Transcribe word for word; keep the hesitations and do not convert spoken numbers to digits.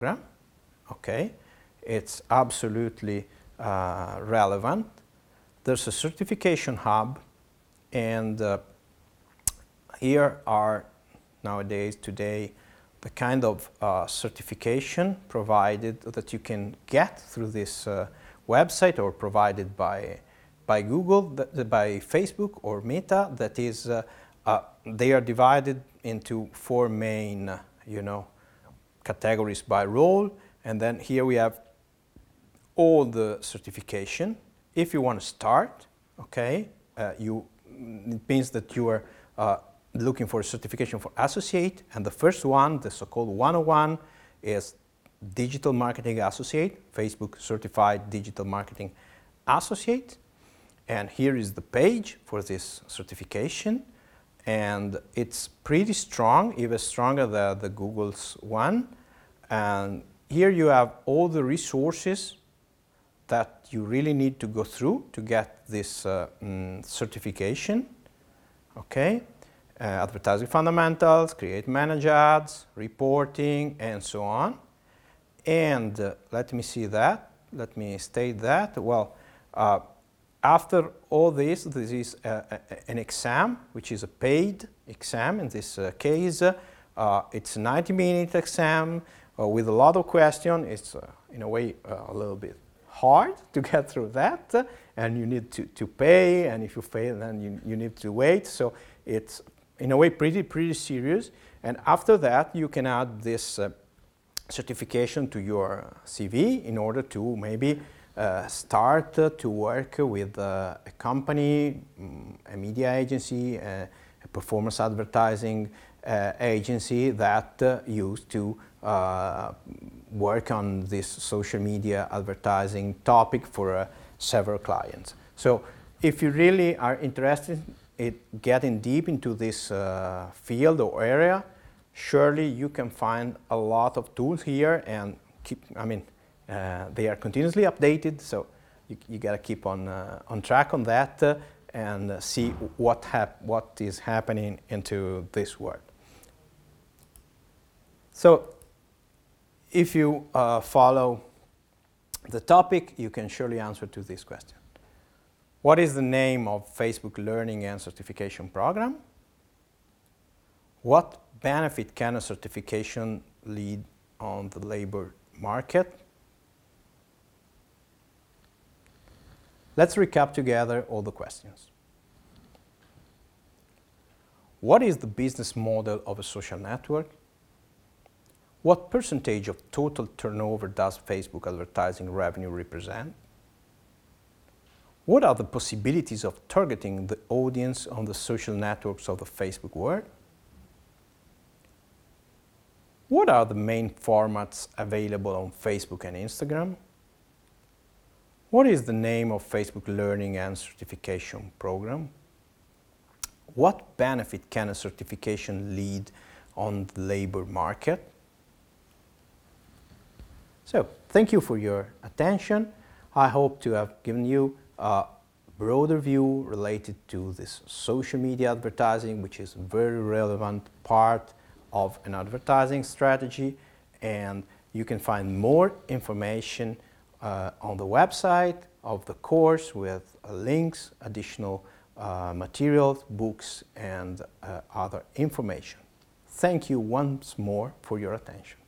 program. Okay, it's absolutely uh, relevant. There's a certification hub, and uh, here are nowadays, today, the kind of uh, certification provided that you can get through this uh, website or provided by, by Google, that, by Facebook or Meta. That is, uh, uh, they are divided into four main, uh, you know, categories by role. And then here we have all the certification. If you want to start, okay, uh, you, it means that you are uh, looking for a certification for associate, and the first one, the so-called one oh one, is Digital Marketing Associate, Facebook Certified Digital Marketing Associate. And here is the page for this certification, and it's pretty strong, even stronger than the Google's one. And here you have all the resources that you really need to go through to get this uh, mm, certification. Okay. Uh, advertising fundamentals, create, manage ads, reporting, and so on. And uh, let me see that, let me state that. Well, uh, after all this, this is uh, an exam, which is a paid exam in this uh, case. Uh, it's a ninety minute exam uh, with a lot of questions. It's uh, in a way uh, a little bit hard to get through that, uh, and you need to, to pay, and if you fail, then you, you need to wait. So it's in a way pretty, pretty serious. And after that, you can add this uh, certification to your C V in order to maybe uh, start uh, to work with uh, a company, um, a media agency, uh, a performance advertising uh, agency that uh, used to uh, work on this social media advertising topic for uh, several clients. So if you really are interested It getting deep into this uh, field or area, surely you can find a lot of tools here, and keep, I mean, uh, they are continuously updated, so you, you gotta keep on, uh, on track on that uh, and uh, see what, hap what is happening into this world. So if you uh, follow the topic, you can surely answer to this question. What is the name of Facebook Learning and Certification Program? What benefit can a certification lead on the labor market? Let's recap together all the questions. What is the business model of a social network? What percentage of total turnover does Facebook advertising revenue represent? What are the possibilities of targeting the audience on the social networks of the Facebook world? What are the main formats available on Facebook and Instagram? What is the name of Facebook Learning and Certification Program? What benefit can a certification lead on the labor market? So, thank you for your attention. I hope to have given you a broader view related to this social media advertising, which is a very relevant part of an advertising strategy, and you can find more information uh, on the website of the course with uh, links, additional uh, materials, books, and uh, other information. Thank you once more for your attention.